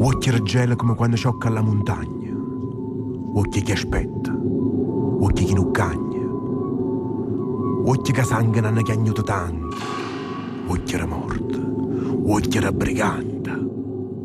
Occhi gelo come quando sciocca alla montagna, occhi che aspetta, occhi che non cagna, occhi che sangue non hanno chiagnuto tanto, occhi era morto, occhi era brigante.